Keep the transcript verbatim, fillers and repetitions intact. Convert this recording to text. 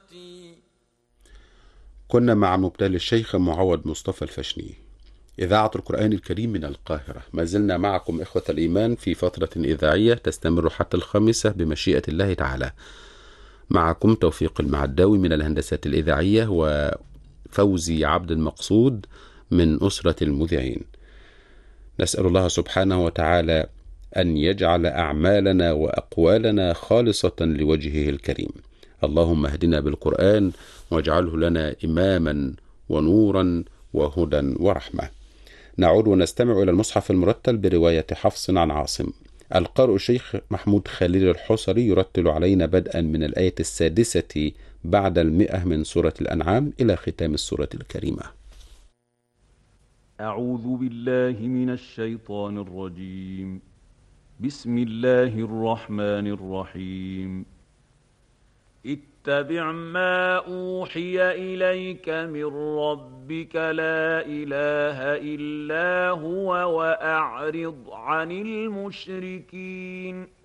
كنا مع مبتل الشيخ معوض مصطفى الفشني، إذاعة القرآن الكريم من القاهرة. ما زلنا معكم إخوة الإيمان في فترة إذاعية تستمر حتى الخامسة بمشيئة الله تعالى. معكم توفيق المعداوي من الهندسة الإذاعية، وفوزي عبد المقصود من أسرة المذيعين. نسأل الله سبحانه وتعالى أن يجعل أعمالنا وأقوالنا خالصة لوجهه الكريم. اللهم اهدنا بالقرآن واجعله لنا إماما ونورا وهدى ورحمة. نعود ونستمع إلى المصحف المرتل برواية حفص عن عاصم. القارئ الشيخ محمود خليل الحصري يرتل علينا بدءا من الآية السادسة بعد المئة من سورة الأنعام إلى ختام السورة الكريمة. أعوذ بالله من الشيطان الرجيم. بسم الله الرحمن الرحيم. اتبع ما أوحي إليك من ربك لا إله إلا هو وأعرض عن المشركين.